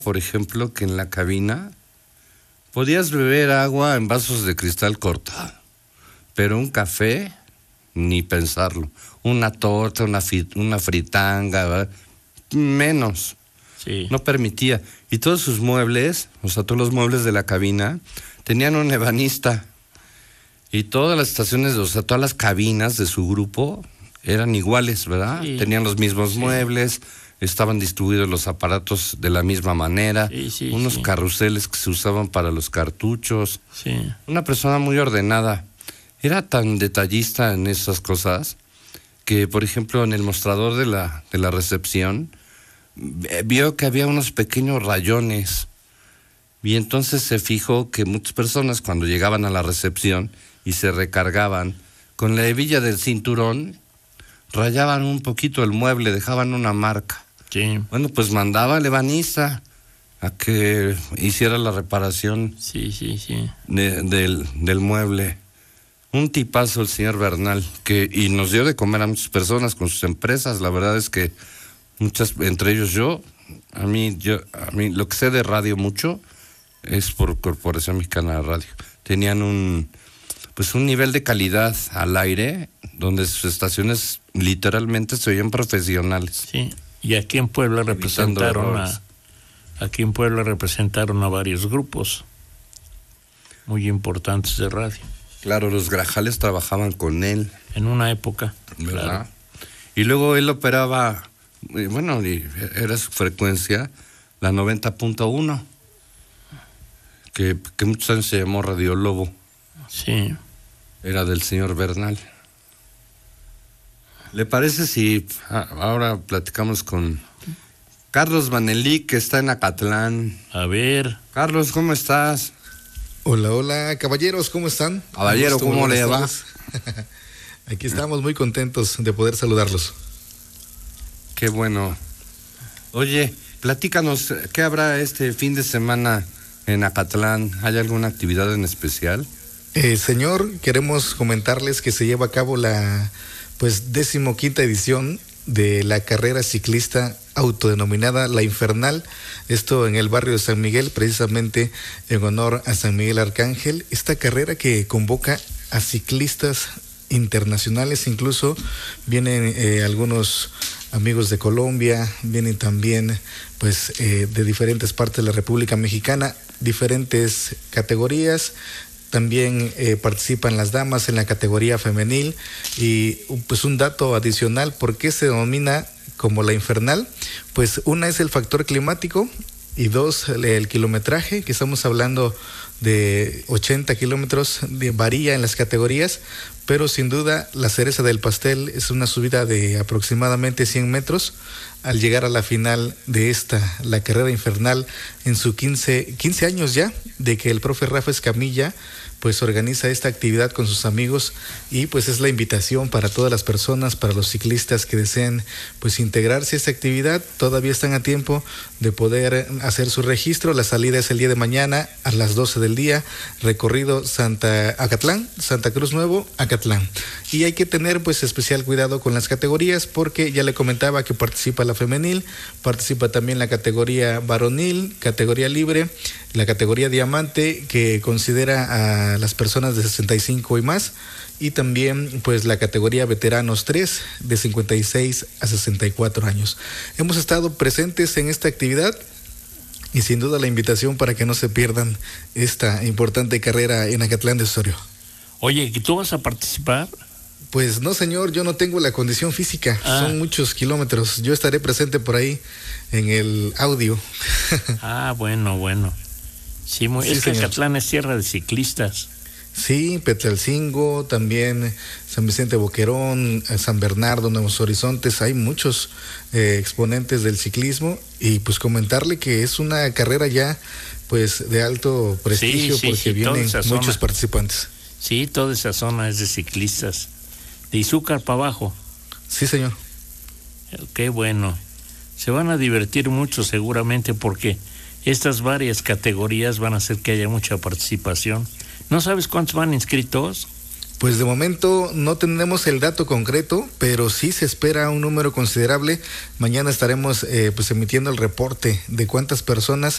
por ejemplo, que en la cabina podías beber agua en vasos de cristal cortado, pero un café, ni pensarlo. Una torta, una fritanga, ¿verdad? Menos. Sí. No permitía. Y todos sus muebles, o sea, todos los muebles de la cabina, tenían un ebanista. Y todas las estaciones, o sea, todas las cabinas de su grupo eran iguales, ¿verdad? Sí. Tenían los mismos muebles, estaban distribuidos los aparatos de la misma manera, unos carruseles que se usaban para los cartuchos. Sí. Una persona muy ordenada. Era tan detallista en esas cosas que, por ejemplo, en el mostrador de la recepción, vio que había unos pequeños rayones. Y entonces se fijó que muchas personas, cuando llegaban a la recepción y se recargaban, con la hebilla del cinturón, rayaban un poquito el mueble, dejaban una marca. Sí. Bueno, pues mandaba al ebanista a que hiciera la reparación del mueble. Un tipazo el señor Bernal, y nos dio de comer a muchas personas con sus empresas. La verdad es que muchas, entre ellos a mí lo que sé de radio mucho es por Corporación Mexicana de Radio. Tenían un nivel de calidad al aire donde sus estaciones literalmente se oían profesionales. Sí. Y aquí en Puebla representaron a varios grupos muy importantes de radio. Claro, los Grajales trabajaban con él. En una época. ¿Verdad? Claro. Y luego él operaba, era su frecuencia, la 90.1, que muchos años se llamó Radio Lobo. Sí. Era del señor Bernal. ¿Le parece si ahora platicamos con Carlos Manelí, que está en Acatlán? A ver. Carlos, ¿cómo estás? Hola, caballeros, ¿cómo están? Caballero, ¿cómo le va? Aquí estamos muy contentos de poder saludarlos. Qué bueno. Oye, platícanos, ¿qué habrá este fin de semana en Acatlán? ¿Hay alguna actividad en especial? Señor, queremos comentarles que se lleva a cabo la 15ª edición de la carrera ciclista autodenominada La Infernal, esto en el barrio de San Miguel, precisamente en honor a San Miguel Arcángel. Esta carrera que convoca a ciclistas internacionales, incluso vienen algunos amigos de Colombia, vienen también de diferentes partes de la República Mexicana, diferentes categorías. También participan las damas en la categoría femenil. Y un dato adicional, ¿por qué se denomina como La Infernal? Pues una es el factor climático y dos, el kilometraje, que estamos hablando de 80 kilómetros, varía en las categorías, pero sin duda la cereza del pastel es una subida de aproximadamente 100 metros al llegar a la final de la carrera infernal, en su 15 años ya de que el profe Rafa Escamilla organiza esta actividad con sus amigos, y es la invitación para todas las personas, para los ciclistas que deseen integrarse a esta actividad. Todavía están a tiempo de poder hacer su registro. La salida es el día de mañana a las 12 del día, recorrido Acatlán, Santa Cruz Nuevo, Acatlán. Y hay que tener especial cuidado con las categorías, porque ya le comentaba que participa la femenil, participa también la categoría varonil, categoría libre, la categoría diamante, que considera a las personas de 65 y más, y también la categoría veteranos 3, de 56 a 64 años. Hemos estado presentes en esta actividad y sin duda la invitación para que no se pierdan esta importante carrera en Acatlán de Osorio. Oye, ¿tú vas a participar? Pues no, señor, yo no tengo la condición física, son muchos kilómetros. Yo estaré presente por ahí en el audio. Bueno. Sí, es que Acatlán es tierra de ciclistas. Sí, Petlalcingo, también San Vicente Boquerón, San Bernardo, Nuevos Horizontes, hay muchos exponentes del ciclismo, y comentarle que es una carrera ya de alto prestigio, porque vienen muchos participantes. Sí, toda esa zona es de ciclistas, de Izúcar para abajo. Sí, señor. Qué bueno. Se van a divertir mucho seguramente, porque estas varias categorías van a hacer que haya mucha participación. ¿No sabes cuántos van inscritos? Pues de momento no tenemos el dato concreto, pero sí se espera un número considerable. Mañana estaremos emitiendo el reporte de cuántas personas